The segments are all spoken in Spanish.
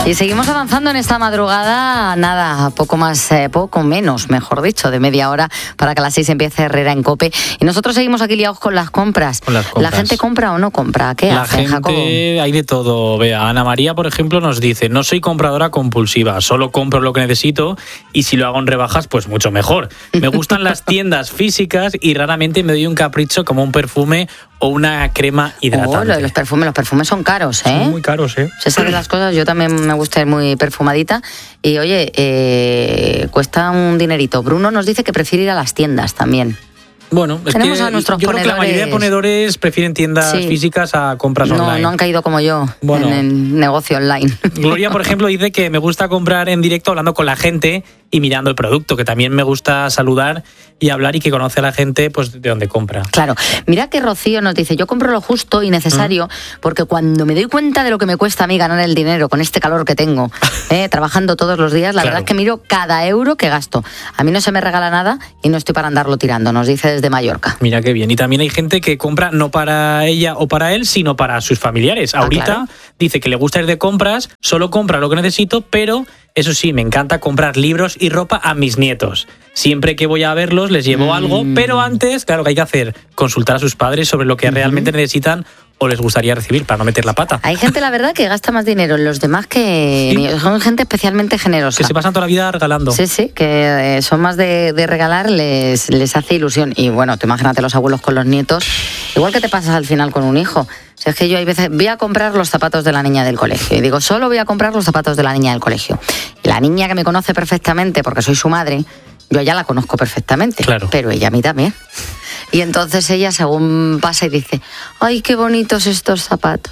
Y seguimos avanzando en esta madrugada, nada, poco menos, mejor dicho, de media hora para que a las 6 empiece Herrera en COPE. Y nosotros seguimos aquí liados con las compras. ¿La gente compra o no compra? ¿Qué hacen, Jacobo? Hay de todo. Vea, Ana María, por ejemplo, nos dice: no soy compradora compulsiva, solo compro lo que necesito y si lo hago en rebajas, pues mucho mejor. Me gustan las tiendas físicas y raramente me doy un capricho como un perfume o una crema hidratante. Los perfumes son caros, ¿eh? Son muy caros, ¿eh? Se sabe las cosas, yo también me gusta ir muy perfumadita y oye, cuesta un dinerito. Bruno nos dice que prefiere ir a las tiendas también. Bueno, es tenemos que a nuestros yo creo que la mayoría de ponedores prefieren tiendas físicas a compras online. No han caído como yo en el negocio online. Gloria, por ejemplo, dice que me gusta comprar en directo hablando con la gente y mirando el producto, que también me gusta saludar y hablar y que conoce a la gente pues de dónde compra. Claro, mira que Rocío nos dice: yo compro lo justo y necesario porque cuando me doy cuenta de lo que me cuesta a mí ganar el dinero con este calor que tengo, trabajando todos los días, la verdad es que miro cada euro que gasto. A mí no se me regala nada y no estoy para andarlo tirando, nos dice desde Mallorca. Mira qué bien. Y también hay gente que compra no para ella o para él, sino para sus familiares. Ahorita dice que le gusta ir de compras, solo compra lo que necesito, pero eso sí, me encanta comprar libros y ropa a mis nietos. Siempre que voy a verlos les llevo algo, pero antes, claro, que hay que hacer, consultar a sus padres sobre lo que realmente necesitan o les gustaría recibir para no meter la pata. Hay gente, la verdad, que gasta más dinero en los demás que son gente especialmente generosa. Que se pasan toda la vida regalando. Sí, que son más de regalar, les hace ilusión. Y bueno, tú imagínate los abuelos con los nietos, igual que te pasas al final con un hijo. O sea, es que yo hay veces voy a comprar los zapatos de la niña del colegio y digo, solo voy a comprar los zapatos de la niña del colegio. Y la niña que me conoce perfectamente porque soy su madre, yo ya la conozco perfectamente, claro, pero ella a mí también. Y entonces ella, según pasa y dice: ¡ay, qué bonitos estos zapatos!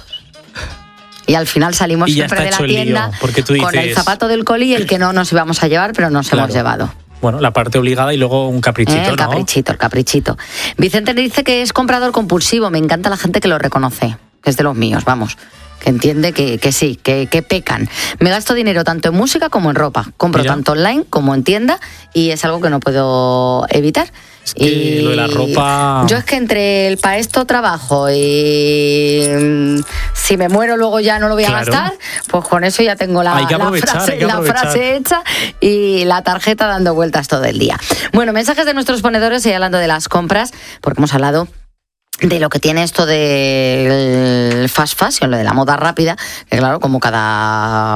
Y al final salimos siempre de la tienda con el zapato del coli y el que no nos íbamos a llevar, pero nos hemos llevado. Bueno, la parte obligada y luego un caprichito, el caprichito. Vicente dice que es comprador compulsivo. Me encanta la gente que lo reconoce, que es de los míos, vamos. Que entiende que sí, que pecan. Me gasto dinero tanto en música como en ropa. Compro tanto online como en tienda y es algo que no puedo evitar. Es que lo de la ropa... Yo es que entre el para esto trabajo y si me muero luego ya no lo voy a gastar, pues con eso ya tengo la frase hecha y la tarjeta dando vueltas todo el día. Bueno, mensajes de nuestros ponedores y hablando de las compras, porque hemos hablado de lo que tiene esto del fast fashion, lo de la moda rápida, que claro, como cada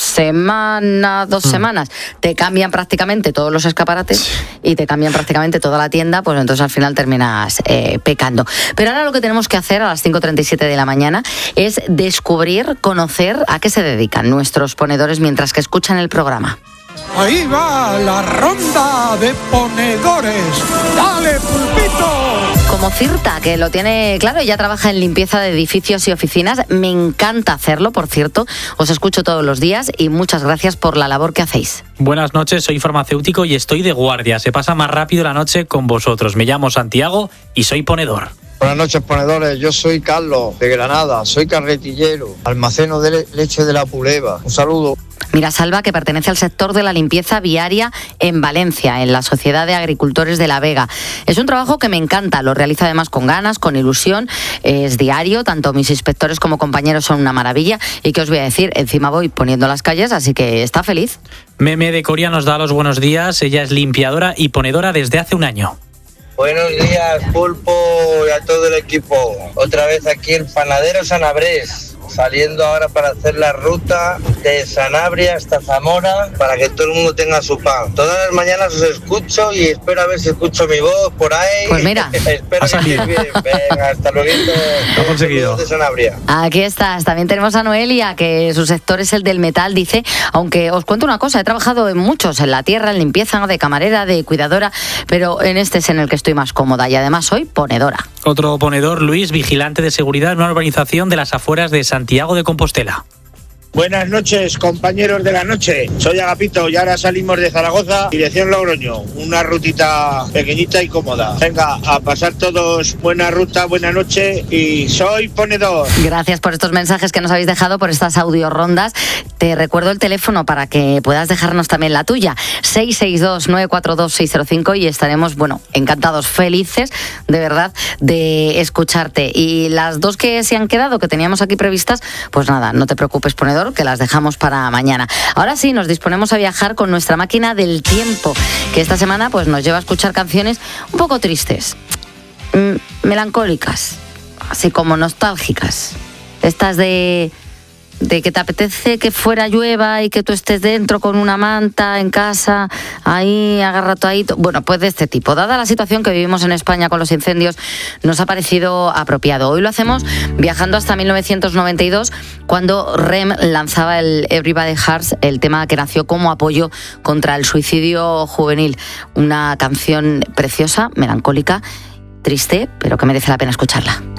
semana, 2 semanas, te cambian prácticamente todos los escaparates y te cambian prácticamente toda la tienda, pues entonces al final terminas pecando. Pero ahora lo que tenemos que hacer a las 5:37 de la mañana es descubrir, conocer a qué se dedican nuestros ponedores mientras que escuchan el programa. Ahí va la ronda de ponedores. ¡Dale, pulpito! Como Cirta, que lo tiene claro, ella trabaja en limpieza de edificios y oficinas. Me encanta hacerlo, por cierto. Os escucho todos los días y muchas gracias por la labor que hacéis. Buenas noches, soy farmacéutico y estoy de guardia. Se pasa más rápido la noche con vosotros. Me llamo Santiago y soy ponedor. Buenas noches, ponedores. Yo soy Carlos, de Granada. Soy carretillero. Almaceno de leche de la Puleva. Un saludo. Mira, Salva, que pertenece al sector de la limpieza viaria en Valencia, en la Sociedad de Agricultores de La Vega. Es un trabajo que me encanta, lo realiza además con ganas, con ilusión, es diario, tanto mis inspectores como compañeros son una maravilla y ¿qué os voy a decir? Encima voy poniendo las calles, así que está feliz. Meme de Coria nos da los buenos días, ella es limpiadora y ponedora desde hace un año. Buenos días, Pulpo, y a todo el equipo. Otra vez aquí el panadero Sanabrés. Saliendo ahora para hacer la ruta de Sanabria hasta Zamora para que todo el mundo tenga su pan. Todas las mañanas os escucho y espero a ver si escucho mi voz por ahí. Pues mira, espero que estéis bien. Venga, hasta luego. Lo he conseguido. De Sanabria. Aquí estás. También tenemos a Noelia, que su sector es el del metal, dice, aunque os cuento una cosa, he trabajado en muchos, en la tierra, en limpieza, de camarera, de cuidadora, pero en este es en el que estoy más cómoda y además soy ponedora. Otro ponedor, Luis, vigilante de seguridad en una urbanización de las afueras de Santiago de Compostela. Buenas noches, compañeros de la noche. Soy Agapito y ahora salimos de Zaragoza, dirección Logroño. Una rutita pequeñita y cómoda. Venga, a pasar todos buena ruta, buena noche y soy ponedor. Gracias por estos mensajes que nos habéis dejado, por estas audiorondas. Te recuerdo el teléfono para que puedas dejarnos también la tuya. 662-942-605 y estaremos, encantados, felices, de verdad, de escucharte. Y las dos que se han quedado, que teníamos aquí previstas, pues nada, no te preocupes, ponedor, despertador, que las dejamos para mañana. Ahora sí, nos disponemos a viajar con nuestra máquina del tiempo, que esta semana pues nos lleva a escuchar canciones un poco tristes, melancólicas, así como nostálgicas. Estas de que te apetece que fuera llueva y que tú estés dentro con una manta en casa, ahí agarratadito. Bueno, pues de este tipo. Dada la situación que vivimos en España con los incendios, nos ha parecido apropiado. Hoy lo hacemos viajando hasta 1992, cuando REM lanzaba el Everybody Hurts, el tema que nació como apoyo contra el suicidio juvenil. Una canción preciosa, melancólica, triste, pero que merece la pena escucharla.